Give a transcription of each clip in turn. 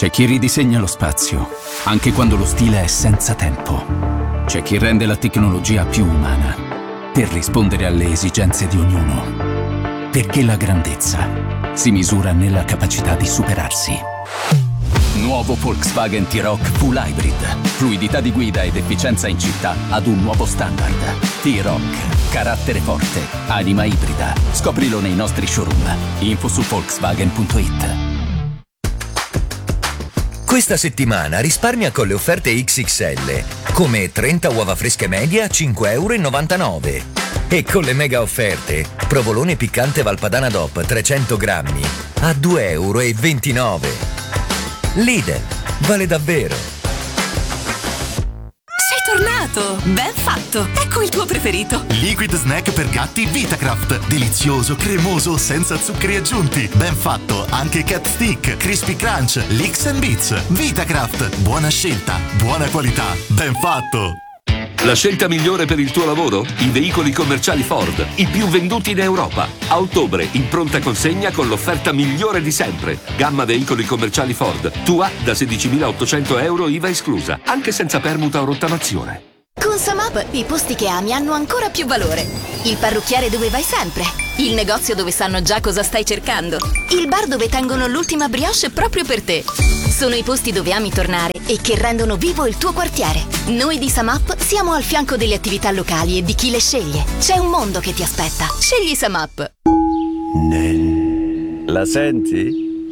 C'è chi ridisegna lo spazio, anche quando lo stile è senza tempo. C'è chi rende la tecnologia più umana, per rispondere alle esigenze di ognuno. Perché la grandezza si misura nella capacità di superarsi. Nuovo Volkswagen T-Roc Full Hybrid. Fluidità di guida ed efficienza in città ad un nuovo standard. T-Roc. Carattere forte. Anima ibrida. Scoprilo nei nostri showroom. Info su Volkswagen.it. Questa settimana risparmia con le offerte XXL, come 30 uova fresche medie a 5,99 €. E con le mega offerte, provolone piccante Valpadana DOP 300 grammi a 2,29 €. Lidl, vale davvero. Sei tornato! Ben fatto! Ecco il tuo preferito. Liquid snack per gatti Vitacraft. Delizioso, cremoso, senza zuccheri aggiunti. Ben fatto, anche Cat Stick, Crispy Crunch, Licks and Beats. Vitacraft, buona scelta, buona qualità. Ben fatto! La scelta migliore per il tuo lavoro? I veicoli commerciali Ford, i più venduti in Europa. A ottobre, in pronta consegna con l'offerta migliore di sempre. Gamma veicoli commerciali Ford. Tua da 16.800 € IVA esclusa, anche senza permuta o rottamazione. Con Samap i posti che ami hanno ancora più valore. Il parrucchiere dove vai sempre. Il negozio dove sanno già cosa stai cercando. Il bar dove tengono l'ultima brioche proprio per te. Sono i posti dove ami tornare e che rendono vivo il tuo quartiere. Noi di Samap siamo al fianco delle attività locali e di chi le sceglie. C'è un mondo che ti aspetta. Scegli Samap. La senti?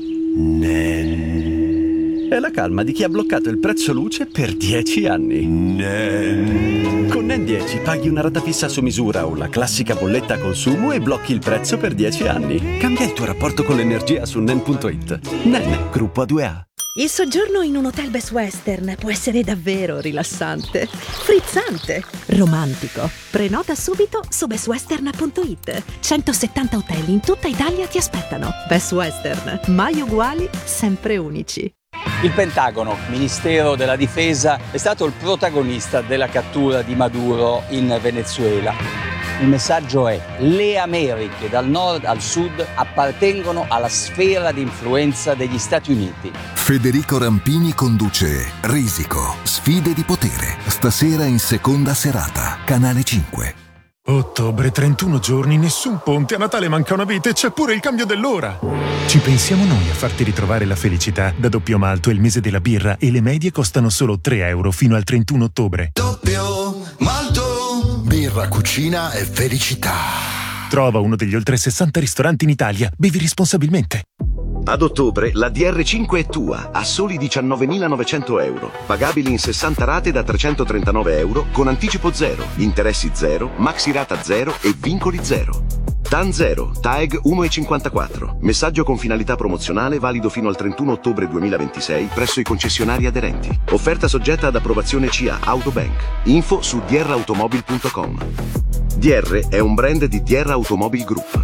È la calma di chi ha bloccato il prezzo luce per 10 anni. Con NEN 10 paghi una rata fissa su misura o la classica bolletta a consumo e blocchi il prezzo per 10 anni. Cambia il tuo rapporto con l'energia su NEN.it. NEN, gruppo A2A. Il soggiorno in un hotel Best Western può essere davvero rilassante, frizzante, romantico. Prenota subito su bestwestern.it. 170 hotel in tutta Italia ti aspettano. Best Western, mai uguali, sempre unici. Il Pentagono, Ministero della Difesa, è stato il protagonista della cattura di Maduro in Venezuela. Il messaggio è: le Americhe dal nord al sud appartengono alla sfera di influenza degli Stati Uniti. Federico Rampini conduce Risico, sfide di potere. Stasera in seconda serata, Canale 5. Ottobre, 31 giorni, nessun ponte, a Natale manca una vita e c'è pure il cambio dell'ora. Ci pensiamo noi a farti ritrovare la felicità. Da Doppio Malto è il mese della birra e le medie costano solo 3 € fino al 31 ottobre. Doppio Malto. Birra, cucina e felicità. Trova uno degli oltre 60 ristoranti in Italia. Bevi responsabilmente. Ad ottobre la DR5 è tua a soli 19.900 €, pagabili in 60 rate da 339 € con anticipo 0, interessi 0, maxi rata 0 e vincoli 0. TAN 0, TAEG 1,54. Messaggio con finalità promozionale valido fino al 31 ottobre 2026 presso i concessionari aderenti. Offerta soggetta ad approvazione CA Autobank. Info su drautomobil.com. DR è un brand di DR Automobil Group.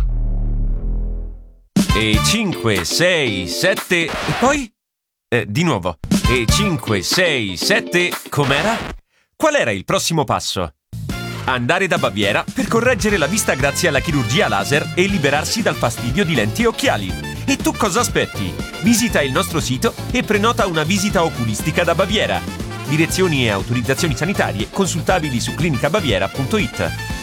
E 5, 6, 7 e poi? Di nuovo. E 5, 6, 7, com'era? Qual era il prossimo passo? Andare da Baviera per correggere la vista grazie alla chirurgia laser e liberarsi dal fastidio di lenti e occhiali. E tu cosa aspetti? Visita il nostro sito e prenota una visita oculistica da Baviera. Direzioni e autorizzazioni sanitarie consultabili su clinicabaviera.it.